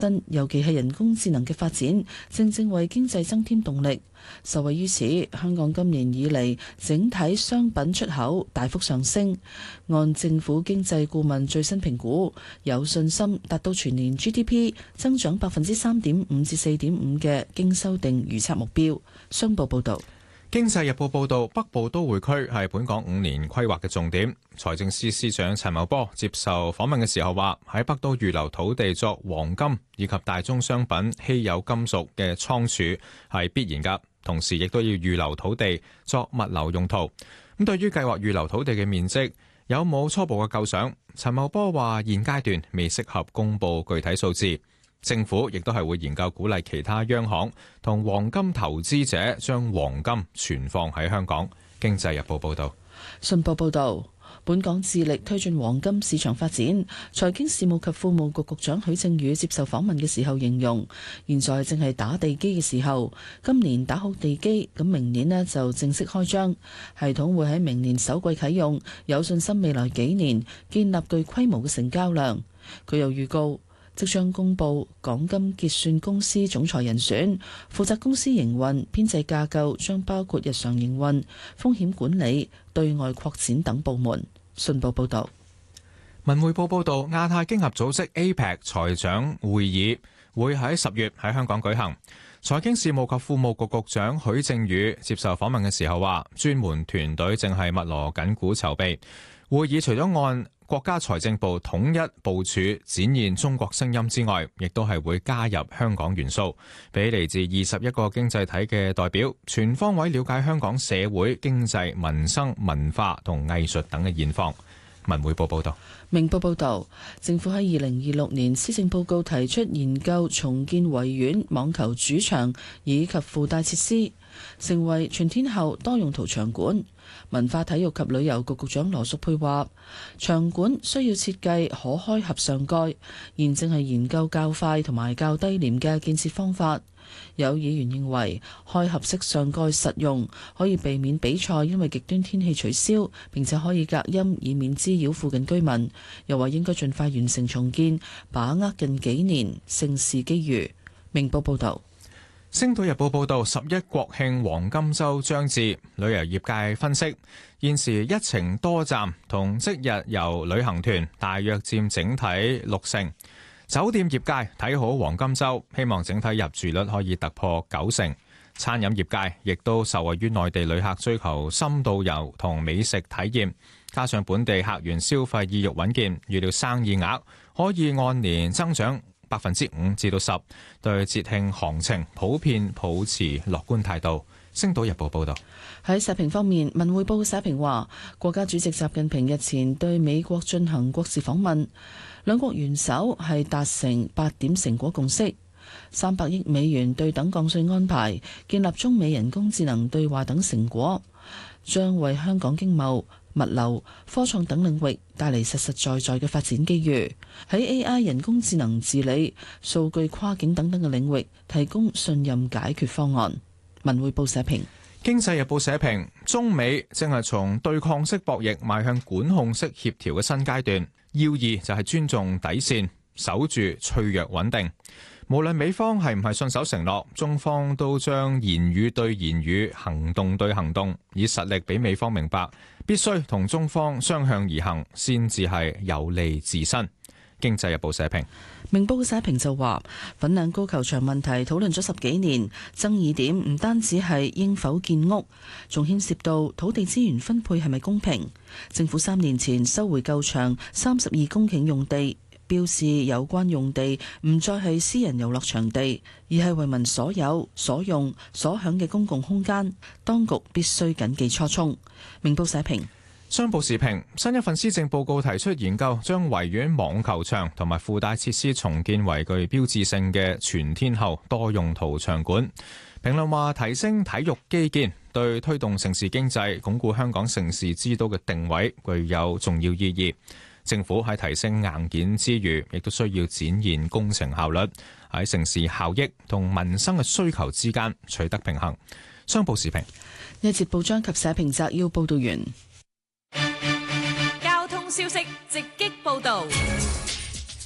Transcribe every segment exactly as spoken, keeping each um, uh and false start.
新，尤其係人工智能嘅發展，正正為經濟增添動力。受惠於此，香港今年以嚟整體商品出口大幅上升。按政府經濟顧問最新評估，有信心達到全年 G D P 增長百分之三點五至四點五嘅經修訂預測目標。商報報導。 經濟日報報導，北部都會區係本港五年規劃嘅重點。財政司司長陳茂波接受訪問嘅時候話，喺北都預留土地作黃金以及大宗商品、稀有金屬嘅倉儲係必然㗎，同時亦都要預留土地作物流用途。咁對於計劃預留土地嘅面積，有冇初步嘅構想？陳茂波話現階段未適合公布具體數字。政府亦都係會研究鼓勵其他央行同黃金投資者將黃金存放喺香港。經濟日報報道。 信報報導，本港致力推進黃金市場發展。財經事務及庫務局局長許正宇接受訪問嘅時候形容，現在正係打地基嘅時候，今年打好地基，咁明年呢就正式開張，系統會喺明年首季啟用，有信心未來幾年建立具規模嘅成交量。佢又預告，即將公布港金結算公司總裁人選，負責公司營運編制架構將包括日常營運、風險管理、對外擴展等部門。信報報道。 文匯報報道，亞太經合組織 A P E C 財長會議會喺十月喺香港舉行。財經事務及庫務局局長許正宇接受訪問嘅時候話，專門團隊正係密鑼緊鼓籌備會議，除咗按國家財政部統一部署展現中國聲音之外，亦都係會加入香港元素，俾嚟自二十一個經濟體嘅代表全方位了解香港社會、經濟、民生、文化同藝術等嘅現況。文匯報報道。 明報報道，政府喺二零二六年施政報告提出研究重建維園網球主場以及附帶設施，成為全天候多用途場館。文化體育及旅遊局局長羅淑佩話，場館需要設計可開合上蓋，現正係研究較快同埋較低廉嘅建設方法。有議員認為開合式上蓋實用，可以避免比賽因為極端天氣取消，並且可以隔音，以免滋擾附近居民。又話應該盡快完成重建，把握近幾年盛事機遇。明報報道。 星島日報報道，十一國慶黃金週將至，旅遊業界分析，現時一程多站同即日遊旅行團大約佔整體六成。酒店業界睇好黃金週，希望整體入住率可以突破九成。餐飲業界亦都受惠於內地旅客追求深度遊同美食體驗，加上本地客源消費意欲穩健，預料生意額可以按年增長百分之五至到十。對節慶行情普遍抱持樂觀態度。星島日報報道。 喺社評方面，文匯報社評話，國家主席習近平日前對美國進行國事訪問，兩國元首係達成八點成果共識，三百億美元對等降稅安排，建立中美人工智能對話等成果，將為香港經貿、物流、科創等領域帶嚟實實在在嘅發展機遇，喺 A I、人工智能治理、數據跨境等等嘅領域提供信任解決方案。文匯報社評。 經濟日報社評，中美正係從對抗式博弈邁向管控式協調嘅新階段，要義就係尊重底線，守住脆弱穩定。無論美方係唔係信守承諾，中方都將言語對言語、行動對行動，以實力俾美方明白，必須同中方相向而行，先至係有利自身。經濟日報社評。 明報嘅社評就話，粉嶺高球場問題討論咗十幾年，爭議點唔單止係應否建屋，仲牽涉到土地資源分配係咪公平。政府三年前收回舊場三十二公頃用地，標示有關用地唔再係私人遊樂場地，而係為民所有、所用、所享嘅公共空間。當局必須謹記初衷。明報社評。 商報時評，新一份施政報告提出研究將維園網球場同埋附帶設施重建為具標誌性嘅全天候多用途場館。評論話，提升體育基建對推動城市經濟、鞏固香港城市之都嘅定位具有重要意義。政府喺提升硬件之餘，亦都需要展現工程效率，喺城市效益同民生嘅需求之間取得平衡。商報時評。 呢節報章及社評摘要報道完。 交通消息直擊報道。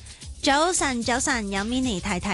早晨，早晨，有 mini 提提